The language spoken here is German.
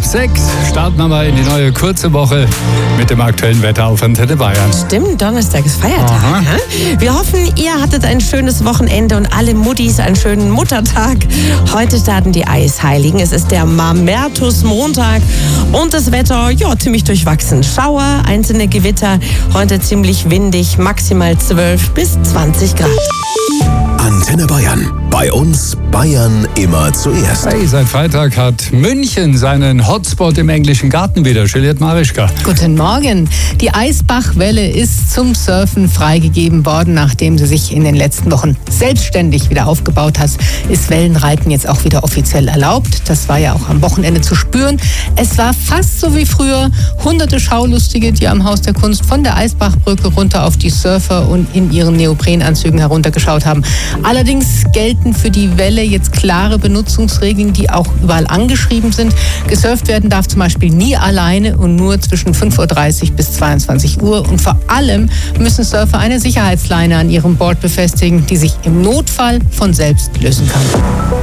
1:30 starten wir mal in die neue kurze Woche mit dem aktuellen Wetter auf Antenne Bayern. Stimmt, Donnerstag ist Feiertag. Ja? Wir hoffen, ihr hattet ein schönes Wochenende und alle Muttis einen schönen Muttertag. Heute starten die Eisheiligen. Es ist der Mamertus-Montag und das Wetter, ziemlich durchwachsen. Schauer, einzelne Gewitter, heute ziemlich windig, maximal 12 bis 20 Grad. Antenne Bayern. Bei uns Bayern immer zuerst. Hey, seit Freitag hat München seinen Hotspot im englischen Garten wieder. Juliette Marischka. Guten Morgen. Die Eisbachwelle ist zum Surfen freigegeben worden. Nachdem sie sich in den letzten Wochen selbstständig wieder aufgebaut hat, ist Wellenreiten jetzt auch wieder offiziell erlaubt. Das war ja auch am Wochenende zu spüren. Es war fast so wie früher. Hunderte Schaulustige, die am Haus der Kunst von der Eisbachbrücke runter auf die Surfer und in ihren Neoprenanzügen heruntergeschaut haben. Allerdings gelten für die Welle jetzt klare Benutzungsregeln, die auch überall angeschrieben sind. Gesurft werden darf zum Beispiel nie alleine und nur zwischen 5:30 Uhr bis 22 Uhr. Und vor allem müssen Surfer eine Sicherheitsleine an ihrem Board befestigen, die sich im Notfall von selbst lösen kann.